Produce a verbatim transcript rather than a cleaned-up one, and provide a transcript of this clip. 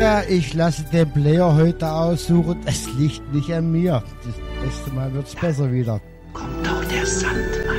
Ja, ich lasse den Player heute aussuchen. Es liegt nicht an mir. Das nächste Mal wird's besser wieder. Kommt doch der Sandmann.